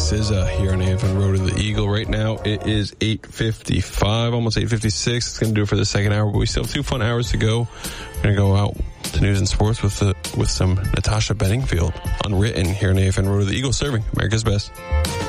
SZA here on AFN Road to the Eagle. Right now it is 8:55, almost 8:56. It's going to do it for the second hour, but we still have 2 fun hours to go. We're going to go out to news and sports with some Natasha Bedingfield, Unwritten, here on AFN Road to the Eagle, serving America's Best.